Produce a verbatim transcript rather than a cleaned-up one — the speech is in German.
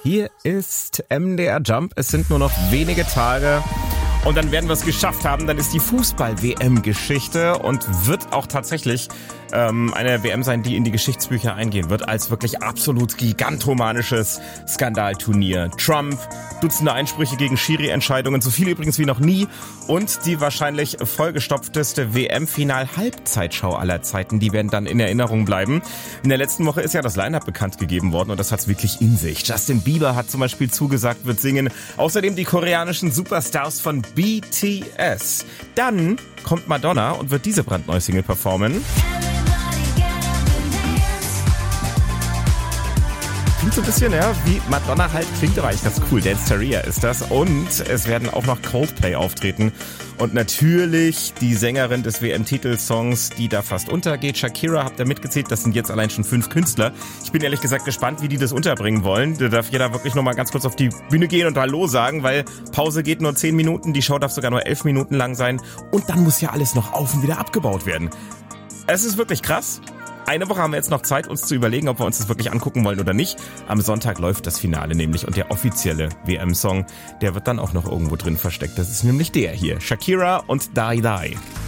Hier ist M D R Jump. Es sind nur noch wenige Tage und dann werden wir es geschafft haben. Dann ist die Fußball-W M-Geschichte und wird auch tatsächlich ähm, eine W M sein, die in die Geschichtsbücher eingehen wird als wirklich absolut gigantomanisches Skandalturnier. Trump, Dutzende Einsprüche gegen Schiri-Entscheidungen, so viele übrigens wie noch nie und die wahrscheinlich vollgestopfteste W M-Final-Halbzeitschau aller Zeiten, die werden dann in Erinnerung bleiben. In der letzten Woche ist ja das Line-Up bekannt gegeben worden und das hat's wirklich in sich. Justin Bieber hat zum Beispiel zugesagt, wird singen. Außerdem die koreanischen Superstars von B T S. Dann kommt Madonna und wird diese brandneue Single performen. Klingt so ein bisschen, ja, wie Madonna halt klingt, aber eigentlich ganz cool. Dance-Taria ist das. Und es werden auch noch Coldplay auftreten. Und natürlich die Sängerin des W M-Titelsongs, die da fast untergeht. Shakira, habt ihr mitgezählt, das sind jetzt allein schon fünf Künstler. Ich bin ehrlich gesagt gespannt, wie die das unterbringen wollen. Da darf jeder wirklich noch mal ganz kurz auf die Bühne gehen und Hallo sagen, weil Pause geht nur zehn Minuten, die Show darf sogar nur elf Minuten lang sein. Und dann muss ja alles noch auf und wieder abgebaut werden. Es ist wirklich krass. Eine Woche haben wir jetzt noch Zeit, uns zu überlegen, ob wir uns das wirklich angucken wollen oder nicht. Am Sonntag läuft das Finale nämlich und der offizielle W M-Song, der wird dann auch noch irgendwo drin versteckt. Das ist nämlich der hier, Shakira und Die Die.